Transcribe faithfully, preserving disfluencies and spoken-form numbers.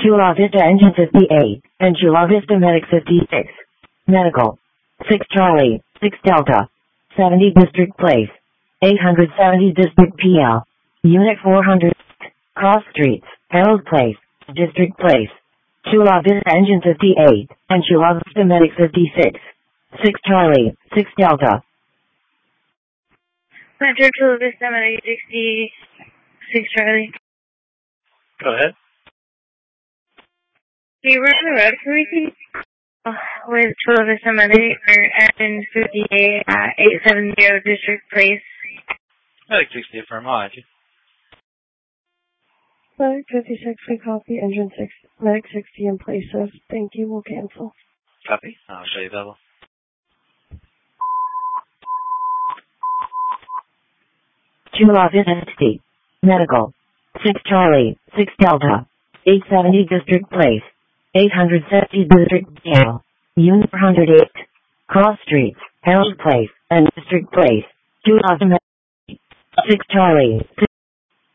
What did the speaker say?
Chula Vista Engine fifty-eight, and Chula Vista Medic fifty-six. Medical. six Charlie, six Delta. seventy District Place. eight hundred seventy District P L. Unit four hundred. Cross Streets, Harold Place, District Place. Chula Vista Engine fifty-eight, and Chula Vista Medic fifty-six. six Charlie, six Delta. Center Chula Vista Medic sixty-six Charlie. Go ahead. Can you run the road for me, please? Uh, with Chula Vista Medic for engine fifty-eight at eight seventy District Place. Medic sixty affirm, I'll add you. Medic fifty-six, we copy. Engine six, Medic sixty in places. Thank you, we'll cancel. Copy. I'll show you available. Chula Vista sixty. Medical. six Charlie, six Delta. eight seventy District Place. eight hundred seventy District P L. Unit four hundred eight. Cross Streets, Harold Place, and District Place. Chula Vista six Charlie, six